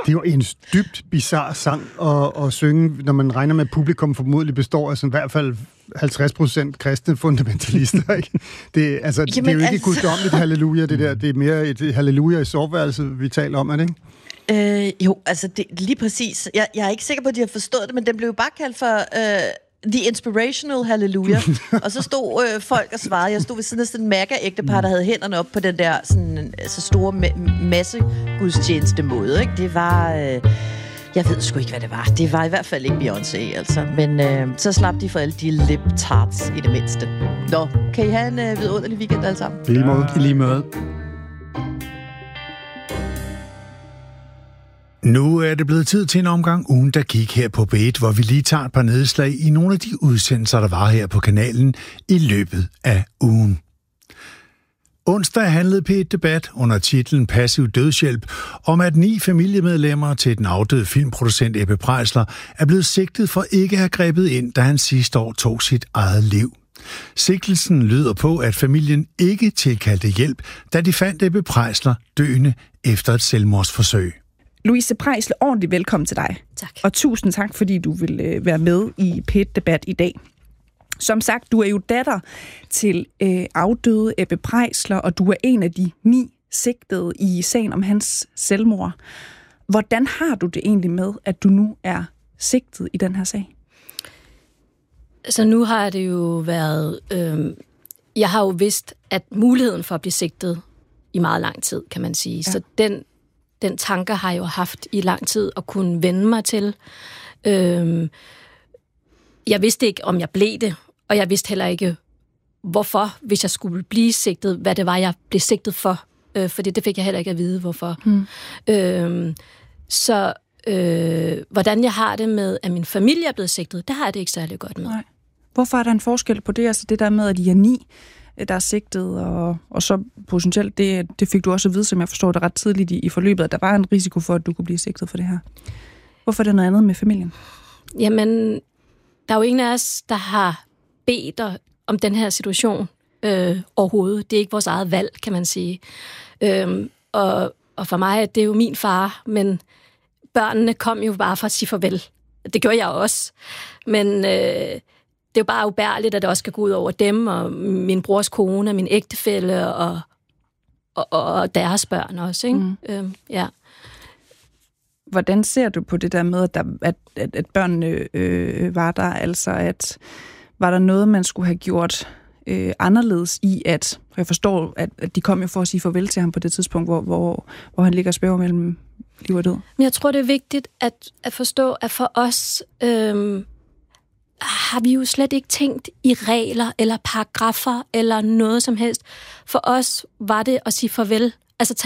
Det er jo en dybt bizarre sang at synge, når man regner med, at publikum formodentlig består af sådan, i hvert fald 50% kristne fundamentalister, ikke? Det er jo ikke et guddommeligt halleluja, det der. Det er mere et halleluja i soveværelset, vi taler om, er det ikke? Jo, altså det, lige præcis. Jeg er ikke sikker på, at de har forstået det, men den blev jo bare kaldt for The Inspirational Hallelujah. Og så stod folk og svarede. Jeg stod ved siden af sådan en mega-ægtepar, der havde hænderne op på den der sådan, så store masse gudstjeneste måde. Ikke? Det var... jeg ved sgu ikke, hvad det var. Det var i hvert fald ikke Beyoncé, altså. Men så slap de for alle de lip tarts i det mindste. Nå, kan I have en vidunderlig weekend alle sammen? I lige måde. Nu er det blevet tid til en omgang ugen, der gik her på B1, hvor vi lige tager et par nedslag i nogle af de udsendelser, der var her på kanalen i løbet af ugen. Onsdag handlede P1-debat under titlen Passiv dødshjælp om, at 9 familiemedlemmer til den afdøde filmproducent Ebbe Preisler er blevet sigtet for ikke at have grebet ind, da han sidste år tog sit eget liv. Sigtelsen lyder på, at familien ikke tilkaldte hjælp, da de fandt Ebbe Preisler døende efter et selvmordsforsøg. Louise Preisler, ordentligt velkommen til dig. Tak. Og tusind tak, fordi du vil være med i P1-debat i dag. Som sagt, du er jo datter til afdøde Ebbe Preisler, og du er en af de 9 sigtede i sagen om hans selvmord. Hvordan har du det egentlig med, at du nu er sigtet i den her sag? Så nu har det jo været... jeg har jo vidst, at muligheden for at blive sigtet i meget lang tid, kan man sige. Ja. Så den tanke har jeg jo haft i lang tid at kunne vende mig til. Jeg vidste ikke, om jeg blev det, og jeg vidste heller ikke, hvorfor, hvis jeg skulle blive sigtet, hvad det var, jeg blev sigtet for. Fordi det fik jeg heller ikke at vide, hvorfor. Hvordan jeg har det med, at min familie er blevet sigtet, det har jeg det ikke særlig godt med. Nej. Hvorfor er der en forskel på det? Altså det der med, at de er 9, der er sigtet, og så potentielt, det fik du også at vide, som jeg forstår det ret tidligt i forløbet, at der var en risiko for, at du kunne blive sigtet for det her. Hvorfor er det noget andet med familien? Jamen, der er jo ingen af os, der har bedt om den her situation overhovedet. Det er ikke vores eget valg, kan man sige. Og for mig, det er jo min far, men børnene kom jo bare for at sige farvel. Det gjorde jeg også. Men det er jo bare ubærligt, at det også skal gå ud over dem, og min brors kone, og min ægtefælle, og deres børn også, ikke? Ja. Hvordan ser du på det der med, at børnene var der? Altså, at var der noget, man skulle have gjort anderledes i, at jeg forstår, at de kom jo for at sige farvel til ham på det tidspunkt, hvor han ligger og spæver mellem liv og død? Men jeg tror, det er vigtigt at forstå, at for os har vi jo slet ikke tænkt i regler eller paragrafer eller noget som helst. For os var det at sige farvel